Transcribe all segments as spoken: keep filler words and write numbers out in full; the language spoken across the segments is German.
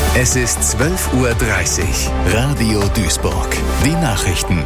Es ist zwölf Uhr dreißig. Radio Duisburg. Die Nachrichten.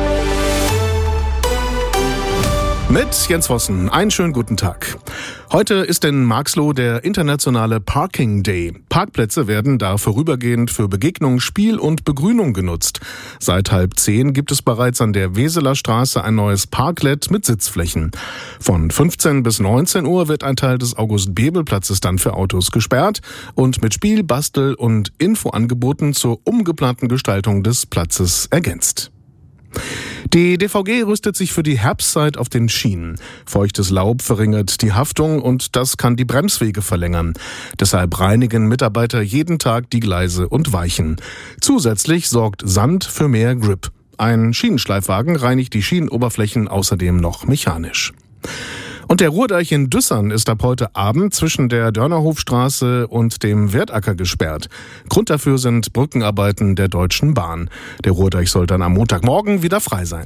Mit Jens Vossen. Einen schönen guten Tag. Heute ist in Marxloh der internationale Parking Day. Parkplätze werden da vorübergehend für Begegnung, Spiel und Begrünung genutzt. Seit halb zehn gibt es bereits an der Weseler Straße ein neues Parklet mit Sitzflächen. Von fünfzehn bis neunzehn Uhr wird ein Teil des August-Bebel-Platzes dann für Autos gesperrt und mit Spiel-, Bastel- und Infoangeboten zur umgeplanten Gestaltung des Platzes ergänzt. Die D V G rüstet sich für die Herbstzeit auf den Schienen. Feuchtes Laub verringert die Haftung und das kann die Bremswege verlängern. Deshalb reinigen Mitarbeiter jeden Tag die Gleise und Weichen. Zusätzlich sorgt Sand für mehr Grip. Ein Schienenschleifwagen reinigt die Schienenoberflächen außerdem noch mechanisch. Und der Ruhrdeich in Düssern ist ab heute Abend zwischen der Dörnerhofstraße und dem Wertacker gesperrt. Grund dafür sind Brückenarbeiten der Deutschen Bahn. Der Ruhrdeich soll dann am Montagmorgen wieder frei sein.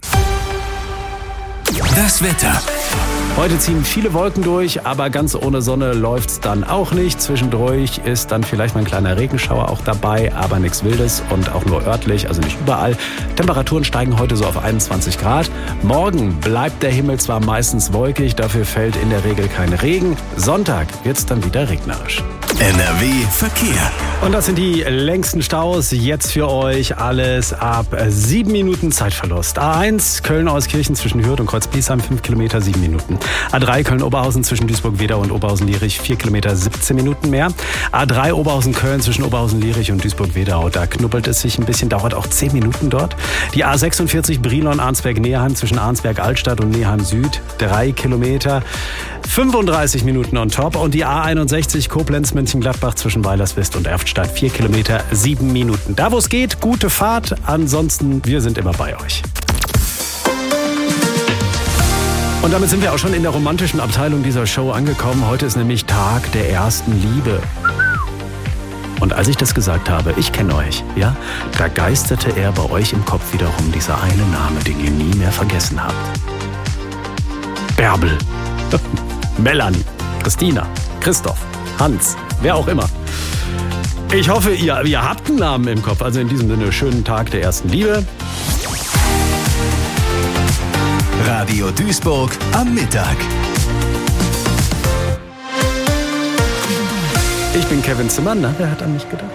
Das Wetter. Heute ziehen viele Wolken durch, aber ganz ohne Sonne läuft's dann auch nicht. Zwischendurch ist dann vielleicht mal ein kleiner Regenschauer auch dabei, aber nichts Wildes und auch nur örtlich, also nicht überall. Temperaturen steigen heute so auf einundzwanzig Grad. Morgen bleibt der Himmel zwar meistens wolkig, dafür fällt in der Regel kein Regen. Sonntag wird's dann wieder regnerisch. N R W Verkehr. Und das sind die längsten Staus jetzt für euch. Alles ab sieben Minuten Zeitverlust. A eins Köln-Euskirchen zwischen Hürth und Kreuz-Biesheim, fünf Kilometer, sieben Minuten. A drei Köln-Oberhausen zwischen Duisburg-Wedau und Oberhausen-Lierich, vier Kilometer, siebzehn Minuten mehr. A drei Oberhausen-Köln zwischen Oberhausen-Lierich und Duisburg-Wedau. Da knubbelt es sich ein bisschen, dauert auch zehn Minuten dort. Die A sechsundvierzig Brilon-Arnsberg-Neheim zwischen Arnsberg-Altstadt und Neheim-Süd, drei Kilometer, fünfunddreißig Minuten on top. Und die A einundsechzig Koblenz-Mönchengladbach zwischen Weilerswist und Erftstadt, vier Kilometer, sieben Minuten. Da wo es geht, gute Fahrt. Ansonsten, wir sind immer bei euch. Und damit sind wir auch schon in der romantischen Abteilung dieser Show angekommen. Heute ist nämlich Tag der ersten Liebe. Und als ich das gesagt habe, ich kenne euch, ja, da geisterte er bei euch im Kopf wiederum dieser eine Name, den ihr nie mehr vergessen habt. Bärbel, Melanie, Christina, Christoph, Hans, wer auch immer. Ich hoffe, ihr, ihr habt einen Namen im Kopf. Also in diesem Sinne, schönen Tag der ersten Liebe. Radio Duisburg am Mittag. Ich bin Kevin Zimmermann, na, wer hat an mich gedacht?